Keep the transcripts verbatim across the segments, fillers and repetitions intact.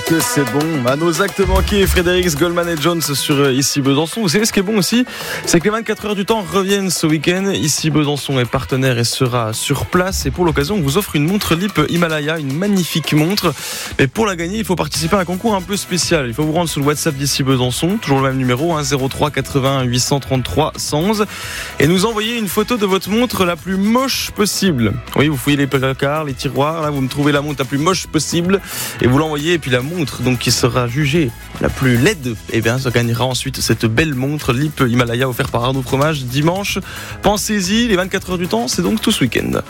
que c'est bon. À nos actes manqués, Frédéric Goldman et Jones sur Ici Besançon. Vous savez ce qui est bon aussi, c'est que les vingt-quatre heures du temps reviennent ce week-end. Ici Besançon est partenaire et sera sur place. Et pour l'occasion, on vous offre une montre Lip Himalaya, une magnifique montre. Et pour la gagner, il faut participer à un concours un peu spécial. Il faut vous rendre sur le WhatsApp d'Ici Besançon, toujours le même numéro, hein, zéro trois quatre-vingts huit cent trente-trois cent onze, et nous envoyer une photo de votre montre la plus moche possible. Oui, vous fouillez les placards, les tiroirs, là, vous me trouvez la montre la plus moche possible et vous l'envoyez. Et puis la montre, donc, qui sera jugée la plus laide, et bien, ça gagnera ensuite cette belle montre Lip Himalaya offerte par Arnaud Fromage dimanche. Pensez-y, les vingt-quatre heures du temps, c'est donc tout ce week-end.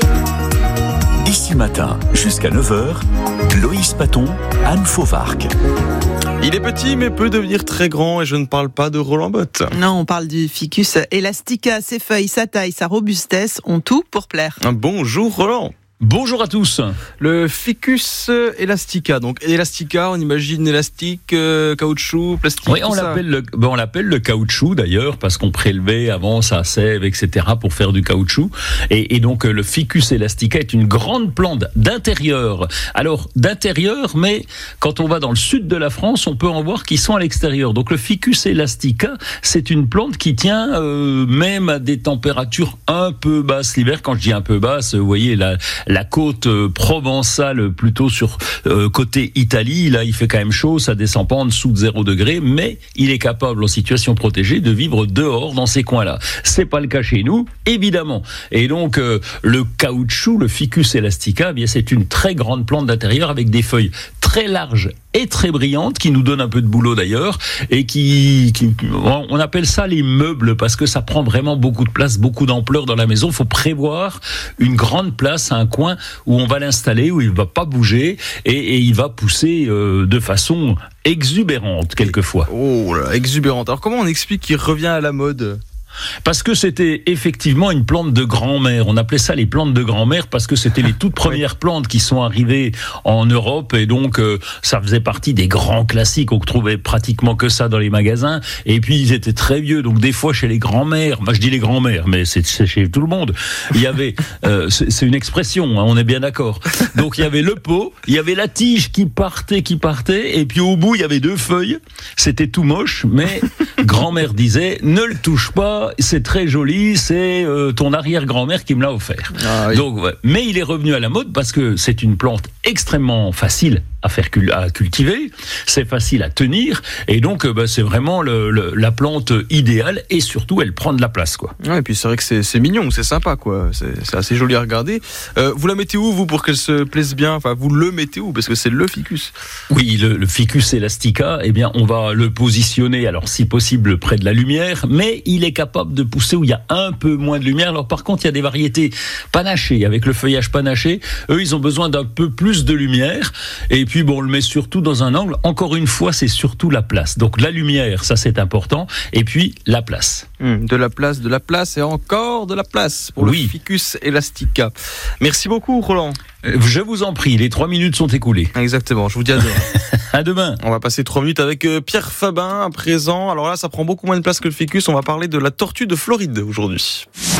Ici matin, jusqu'à neuf heures, Loïs Paton, Anne Fauvarc. Il est petit mais peut devenir très grand et je ne parle pas de Roland Botte. Non, on parle du Ficus elastica. Ses feuilles, sa taille, sa robustesse ont tout pour plaire. Bonjour Roland. Bonjour à tous. Le Ficus elastica, donc elastica, on imagine élastique, euh, caoutchouc, plastique. Oui, on tout l'appelle ça. le, ben on l'appelle le caoutchouc d'ailleurs parce qu'on prélevait avant sa sève, et cetera pour faire du caoutchouc. Et, et donc le Ficus elastica est une grande plante d'intérieur. Alors d'intérieur, mais quand on va dans le sud de la France, on peut en voir qui sont à l'extérieur. Donc le Ficus elastica, c'est une plante qui tient euh, même à des températures un peu basses l'hiver. Quand je dis un peu basse, vous voyez la la côte provençale plutôt sur euh, côté Italie, là il fait quand même chaud, ça descend pas en dessous de zéro degré, mais il est capable en situation protégée de vivre dehors dans ces coins-là. C'est pas le cas chez nous, évidemment. Et donc euh, le caoutchouc, le Ficus elastica, eh bien c'est une très grande plante d'intérieur avec des feuilles très larges et très brillantes qui nous donnent un peu de boulot d'ailleurs et qui, qui on appelle ça les meubles parce que ça prend vraiment beaucoup de place, beaucoup d'ampleur dans la maison. Il faut prévoir une grande place, un coin où on va l'installer, où il va pas bouger et, et il va pousser euh, de façon exubérante quelquefois. Oh là, exubérante. Alors comment on explique qu'il revient à la mode ? Parce que c'était effectivement une plante de grand-mère. On appelait ça les plantes de grand-mère parce que c'était les toutes premières plantes qui sont arrivées en Europe et donc euh, ça faisait partie des grands classiques. On trouvait pratiquement que ça dans les magasins. Et puis ils étaient très vieux, donc des fois chez les grand-mères, moi je dis les grand-mères, mais c'est, c'est chez tout le monde. Il y avait, euh, c'est, c'est une expression, hein, on est bien d'accord. Donc il y avait le pot, il y avait la tige qui partait, qui partait, et puis au bout il y avait deux feuilles. C'était tout moche, mais grand-mère disait ne le touche pas. C'est très joli, c'est euh, ton arrière-grand-mère qui me l'a offert. Ah, oui. Donc, ouais. Mais il est revenu à la mode parce que c'est une plante extrêmement facile à faire cul- à cultiver, c'est facile à tenir, et donc euh, bah, c'est vraiment le, le, la plante idéale, et surtout elle prend de la place, quoi. Ouais, et puis c'est vrai que c'est, c'est mignon, c'est sympa, quoi. C'est, c'est assez joli à regarder. Euh, vous la mettez où, vous, pour qu'elle se plaise bien ? Enfin, vous le mettez où ? Parce que c'est le Ficus. Oui, le, le Ficus elastica, eh bien, on va le positionner, alors si possible près de la lumière, mais il est capable de pousser où il y a un peu moins de lumière. Alors par contre, il y a des variétés panachées, avec le feuillage panaché. Eux, ils ont besoin d'un peu plus de lumière. Et puis bon, on le met surtout dans un angle. Encore une fois, c'est surtout la place. Donc la lumière, ça c'est important. Et puis la place. Mmh, de la place, de la place et encore de la place pour oui. le Ficus elastica. Merci beaucoup, Roland. Je vous en prie, les trois minutes sont écoulées. Exactement, je vous dis à demain. À demain. On va passer trois minutes avec Pierre Fabin à présent. Alors là, ça prend beaucoup moins de place que le Ficus. On va parler de la tortue de Floride aujourd'hui.